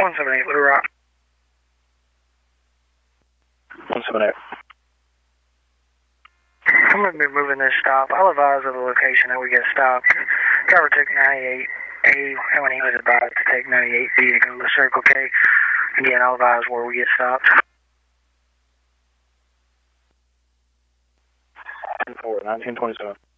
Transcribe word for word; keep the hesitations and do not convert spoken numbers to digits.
one seven eight, Little Rock. one seven eight. I'm going to be moving this stop. I'll advise of the location that we get stopped. Driver took ninety-eight A, and when he was advised to take ninety-eight B to go to Circle K. Again, I'll advise where we get stopped. ten four, nineteen twenty-seven.